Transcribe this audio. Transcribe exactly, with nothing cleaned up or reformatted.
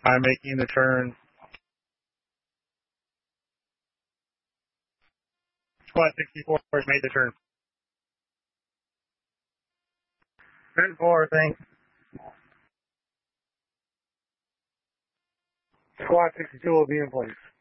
I'm making the turn. Squad sixty-four has made the turn. Turn four, thanks. Squad sixty-two will be in place.